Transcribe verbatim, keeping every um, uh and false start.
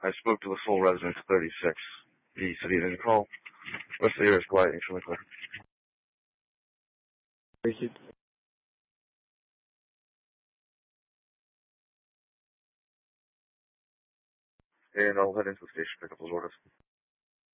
I spoke to the full resident thirty-six. He said he didn't call. Rest of the area is quiet and extremely clear. And I'll head into the station to pick up those orders.